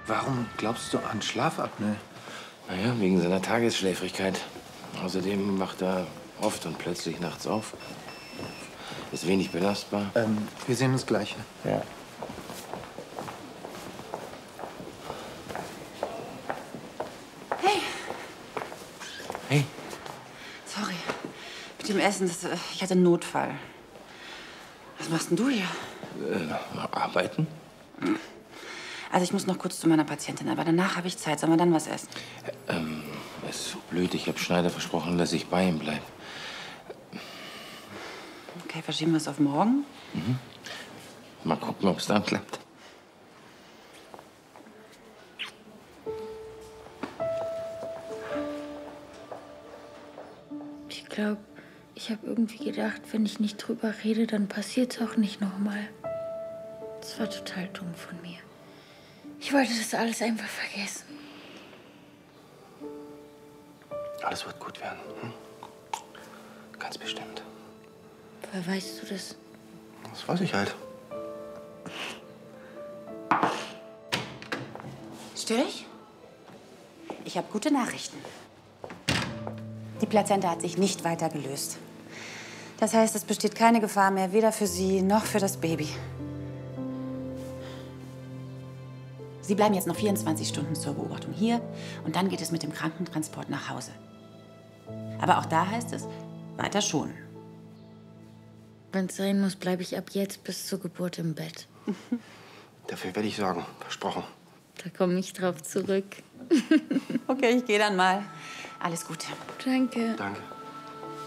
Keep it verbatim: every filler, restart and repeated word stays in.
Warum glaubst du an Schlafapnoe? Naja, wegen seiner Tagesschläfrigkeit. Außerdem wacht er oft und plötzlich nachts auf. Ist wenig belastbar. Ähm, wir sehen uns gleich. Ja. Hey. Hey. Sorry. Mit dem Essen, das, äh, ich hatte einen Notfall. Was machst denn du hier? Äh, arbeiten? Also ich muss noch kurz zu meiner Patientin, aber danach habe ich Zeit. Sollen wir dann was essen? Ähm, es ist so blöd. Ich habe Schneider versprochen, dass ich bei ihm bleibe. Okay, verschieben wir es auf morgen? Mhm. Mal gucken, ob es dann klappt. Ich glaube, ich habe irgendwie gedacht, wenn ich nicht drüber rede, dann passiert es auch nicht nochmal. Das war total dumm von mir. Ich wollte das alles einfach vergessen. Alles wird gut werden. Hm? Ganz bestimmt. Woher weißt du das? Das weiß ich halt. Störe ich? Ich habe gute Nachrichten. Die Plazenta hat sich nicht weiter gelöst. Das heißt, es besteht keine Gefahr mehr, weder für Sie noch für das Baby. Sie bleiben jetzt noch vierundzwanzig Stunden zur Beobachtung hier und dann geht es mit dem Krankentransport nach Hause. Aber auch da heißt es, weiter schonen. Wenn es sein muss, bleibe ich ab jetzt bis zur Geburt im Bett. Dafür werde ich sorgen. Versprochen. Da komme ich drauf zurück. Okay, ich gehe dann mal. Alles Gute. Danke. Danke.